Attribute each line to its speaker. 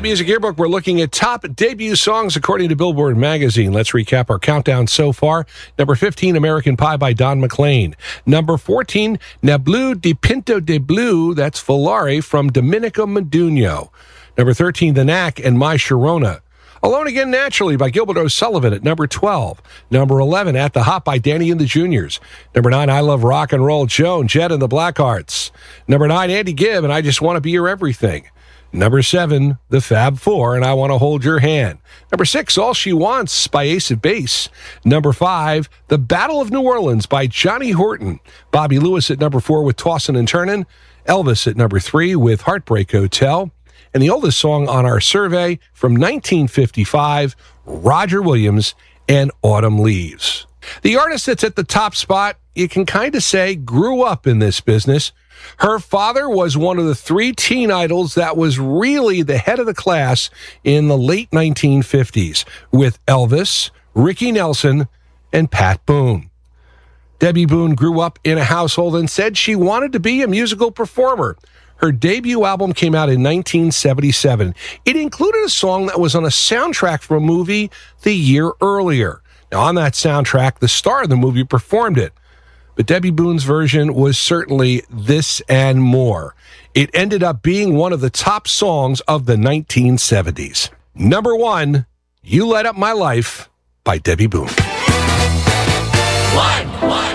Speaker 1: LA Music Yearbook, we're looking at top debut songs according to Billboard magazine. Let's recap our countdown so far. Number 15, American Pie by Don McLean. Number 14, Nablu di Pinto de Blue, that's Volare from Domenico Modugno. Number 13, The Knack and My Sharona. Alone Again Naturally by Gilbert O'Sullivan at number 12. Number 11, At the Hop by Danny and the Juniors. Number 9, I Love Rock and Roll, Joan Jett and the Blackhearts. Number 9, Andy Gibb and I Just Want to Be Your Everything. Number 7, The Fab Four and I Want to Hold Your Hand. Number 6, All She Wants by Ace of Base. Number 5, The Battle of New Orleans by Johnny Horton. Bobby Lewis at number 4 with Tossin' and Turnin'. Elvis at number 3 with Heartbreak Hotel. And the oldest song on our survey from 1955, Roger Williams and Autumn Leaves. The artist that's at the top spot, you can kind of say, grew up in this business. Her father was one of the 3 teen idols that was really the head of the class in the late 1950s with Elvis, Ricky Nelson, and Pat Boone. Debbie Boone grew up in a household and said she wanted to be a musical performer. Her debut album came out in 1977. It included a song that was on a soundtrack for a movie the year earlier. Now, on that soundtrack, the star of the movie performed it. But Debbie Boone's version was certainly this and more. It ended up being one of the top songs of the 1970s. Number 1, You Light Up My Life by Debbie Boone.
Speaker 2: One.